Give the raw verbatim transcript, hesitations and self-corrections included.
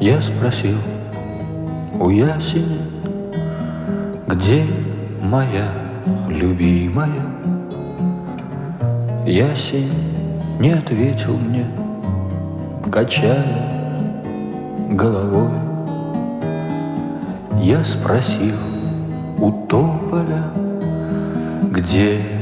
Я спросил у ясеня, где моя любимая? Ясень не ответил мне, качая головой. Я спросил у тополя, где